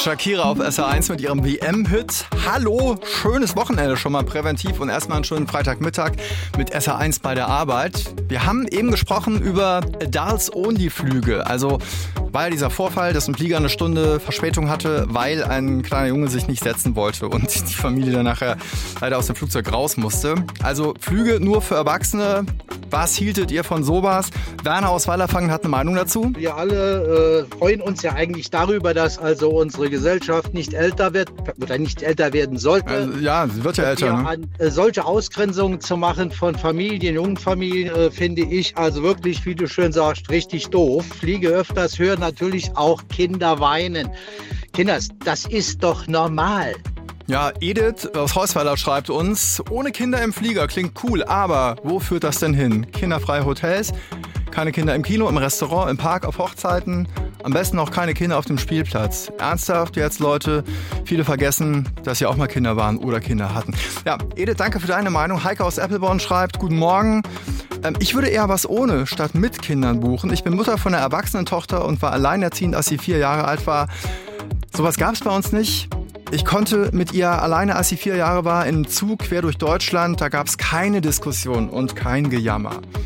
Shakira auf SR1 mit ihrem WM-Hit. Hallo, schönes Wochenende schon mal präventiv und erstmal einen schönen Freitagmittag mit SR1 bei der Arbeit. Wir haben eben gesprochen über Adults-Only-Flüge. Also war ja dieser Vorfall, dass ein Flieger eine Stunde Verspätung hatte, weil ein kleiner Junge sich nicht setzen wollte und die Familie dann nachher leider aus dem Flugzeug raus musste. Also Flüge nur für Erwachsene. Was hieltet ihr von sowas? Werner aus Wallerfangen hat eine Meinung dazu. Wir alle freuen uns ja eigentlich darüber, dass also unsere Gesellschaft nicht älter wird oder nicht älter werden sollte. Also, ja, sie wird ja älter. Ne? Solche Ausgrenzungen zu machen von Familien, jungen Familien, finde ich also wirklich, wie du schön sagst, richtig doof. Fliege öfters, hören natürlich auch Kinder weinen. Kinders, das ist doch normal. Ja, Edith aus Heusweiler schreibt uns, ohne Kinder im Flieger klingt cool, aber wo führt das denn hin? Kinderfreie Hotels, keine Kinder im Kino, im Restaurant, im Park, auf Hochzeiten, am besten auch keine Kinder auf dem Spielplatz. Ernsthaft jetzt, Leute, viele vergessen, dass sie auch mal Kinder waren oder Kinder hatten. Ja, Edith, danke für deine Meinung. Heike aus Appleborn schreibt, guten Morgen. Ich würde eher was ohne statt mit Kindern buchen. Ich bin Mutter von einer erwachsenen Tochter und war alleinerziehend, als sie 4 Jahre alt war. Sowas gab es bei uns nicht. Ich konnte mit ihr alleine, als sie 4 Jahre war, in einen Zug quer durch Deutschland. Da gab es keine Diskussion und kein Gejammer.